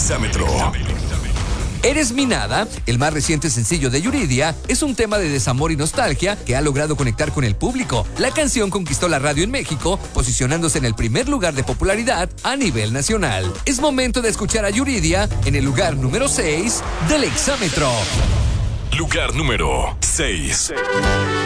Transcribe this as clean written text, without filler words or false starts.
exámetro. Eres mi nada, el más reciente sencillo de Yuridia, es un tema de desamor y nostalgia que ha logrado conectar con el público. La canción conquistó la radio en México, posicionándose en el primer lugar de popularidad a nivel nacional. Es momento de escuchar a Yuridia en el lugar número 6 del exámetro. Lugar número 6.